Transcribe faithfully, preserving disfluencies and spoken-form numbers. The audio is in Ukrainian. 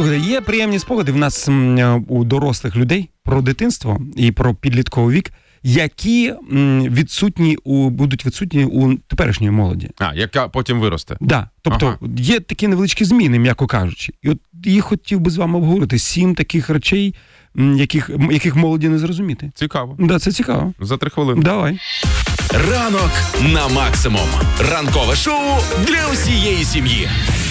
Слухайте, є приємні спогади в нас м, у дорослих людей про дитинство і про підлітковий вік, які м, відсутні у, будуть відсутні у теперішньої молоді. А, яка потім виросте. Да. Тобто ага. є такі невеличкі зміни, м'яко кажучи. І от їх хотів би з вами обговорити. Сім таких речей, м, яких, яких молоді не зрозуміти. Цікаво. Да, це цікаво. За три хвилини. Давай. Ранок на максимум. Ранкове шоу для усієї сім'ї.